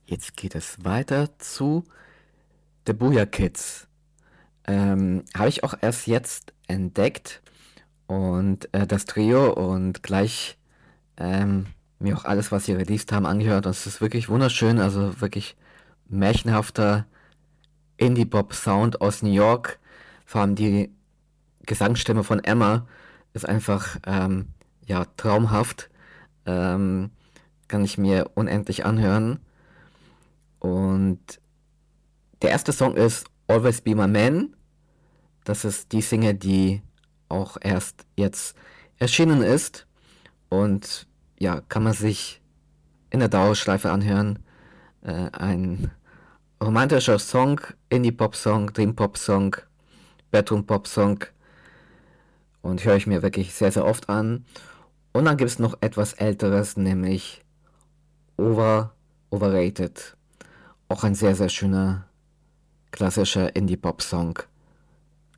Jetzt geht es weiter zu The Booyah Kids. Habe ich auch erst jetzt entdeckt und das Trio und gleich mir auch alles, was sie released haben, angehört. Und es ist wirklich wunderschön, also wirklich märchenhafter Indie-Pop-Sound aus New York. Vor allem die Gesangsstimme von Emma ist einfach ja, traumhaft. Ähm, Kann ich mir unendlich anhören. Und der erste Song ist Always Be My Man. Das ist die Single, die auch erst jetzt erschienen ist. Und ja, kann man sich in der Dauerschleife anhören. Ein romantischer Song, Indie-Pop-Song, Dream-Pop-Song, Bedroom-Pop-Song. Und höre ich mir wirklich sehr, sehr oft an. Und dann gibt es noch etwas Älteres, nämlich Overrated. Auch ein sehr, sehr schöner klassischer Indie-Pop-Song.